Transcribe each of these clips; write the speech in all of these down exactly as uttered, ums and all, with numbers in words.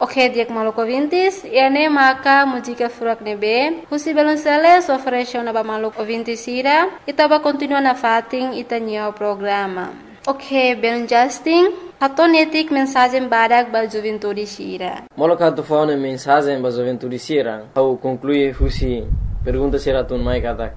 Ok, diak maluco ouvintes, ene maka música furak nebe, husi Balonceles oferece na ba maluco ouvintes ira, itaba continua na fating itanya o programa. Ok, Ben Justin, hatonetik mensagem badak ba juventude sira. Moloka tu faune mensagem ba juventude sira, au conclui husi pergunta sira tun mai katak.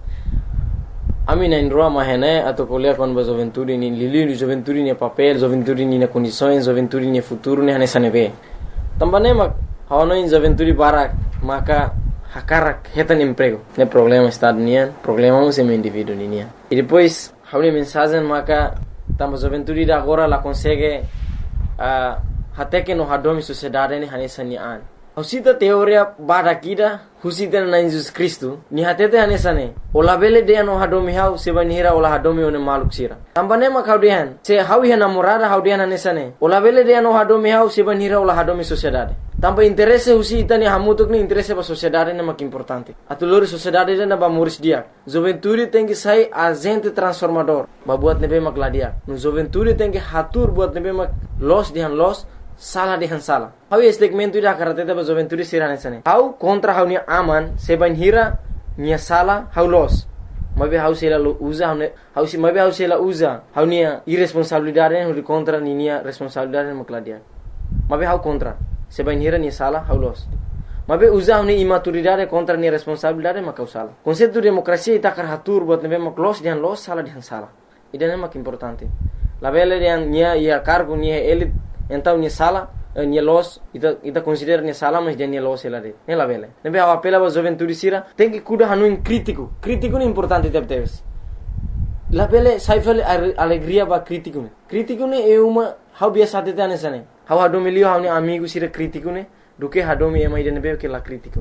Ami na indroa mahene atau kuliah kon ba juventude ni lili juventude ni papel, juventude ni na condições, juventude ni futuro ni hanesa nebe. Tambane mak hawano in juventude barak maka hakarak hetan emprego. Ne problema estado nian, problema um sem indivíduo nian. E depois hawni mensagem maka tamba juventude da agora la consegue uh, até que no hadomi sociedade ni hanesa ni an. Husita teoria bada kida husita na Jesus Cristo ni hatete hanesa ne. Ola bele de no hadomi hau se banhira ola hadomi one maluk sira. Tambane mak haudian se hawi namorada haudian hanesa ne. Ola bele de no hadomi hau se banhira ola hadomi sociedade. Tampa interesse husita ni hamutuk ni interesse ba sociedade ne mak importante. Atulori sociedade na ba muris dia. Juventude tem que sair agente transformador. Ba buat nebe mak ladia. No juventude tem que hatur buat nebe mak los dihan los salah dihan salah. Hau segmento ida karateta ba juventude sirane sane. Hau kontra hau ni aman se banhira ni salah hau los. Mabe hau sela usa hau hau si mabe hau sela usa hau ni irresponsabilidade hau contra ni ni responsabilidade mak ladia. Mabe hau contra se banhira ni salah hau los. Mabe usa hau ni imaturidade contra ni responsabilidade mak hau salah. Konsepto demokrasia ita karatur buat nebe mak los dihan los salah dihan salah. Ida mak importante. La bele dihan ni ia cargo ni elit então ni sala ni los ita ita considera ni sala mas dia ni los ela de ela vele nebe a apela ba juventude sira tem que cuidar hanu in crítico crítico ni importante tep teves la bele saifale alegria ba crítico ne crítico ne é uma how biasa tete anesane how hadomilio how ni amigo sira crítico ne do que hadomi é mais de nebe que la crítico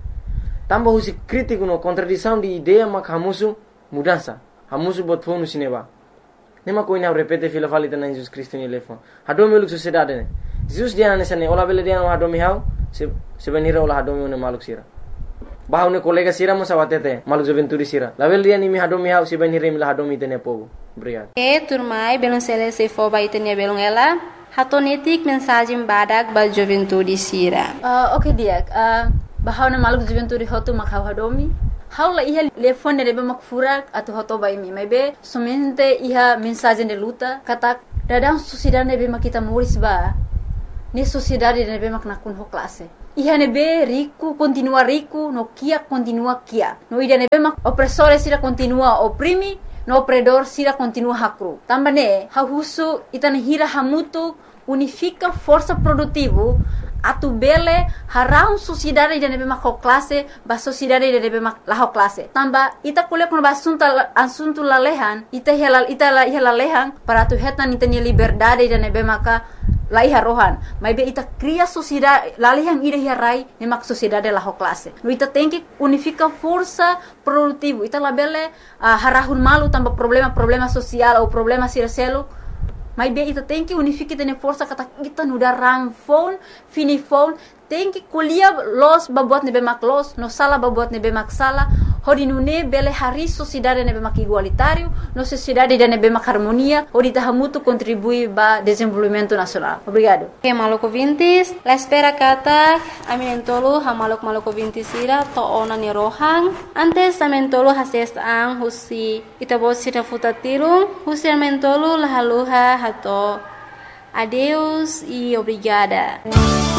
tamba husi crítico no contradição de ideia mak hamusu mudança hamusu bot fonu sineba nema ko ina repete fila falita na Jesus Cristo ni lefon hadomi luk sociedade ne Jesus dia na sane ola bele dia no hadomi hau se se venira ola hadomi ne maluk sira bahau ne kolega sira mo sawatete maluk juventude sira la bele dia ni mi hadomi hau se venira mi la hadomi tene pogo obrigado e turmai Balonceles se fo ba itenia belong ela hatonetik mensagem badak ba juventude sira uh, okay dia uh, bahau na maluk juventude hotu makau hadomi Haula iha telefone de mak furak atau hoto bai mi maybe somente iha mensagem de luta kata dadang sociedade nebe mak kita muris ba ni sociedade nebe mak nakun ho classe iha nebe rico continua rico no kia continua kia no ida nebe mak opressore sira continua oprimi no opredor sira continua hakru tambane ha husu itane hira hamutu unifica força produtivo atu bele harau sociedade de nebe mak classe ba sociedade de nebe mak la classe tamba ita kuliah kono basunta asunto lalehan ita hela ita la hela lehan para tu hetan ita ni liberdade de nebe maka la iha rohan mai be ita cria sociedade lalehan ida hirai ne mak sociedade la classe no ita tem que unifica força produtivo ita la bele uh, harahun malu tamba problema problema social ou problema siraselo Mas bem, ita tem que unificar tene força kata kita nuda ramfon, finifon, tem que colher los babuat nebe mak los, no sala babuat nebe mak sala, hodi nune bele hari sociedade nebe mak igualitário, no sociedade de nebe mak harmonia, hodi tahamutu contribui ba desenvolvimento nacional. Obrigado. Okay, maluco ouvintes, la espera kata aminentolo ha maluk maluco ouvintes ira to ona ni rohang, antes amentolo hases ang husi itabos sira futatirung, husi amentolo lahaluha hato adeus e obrigada.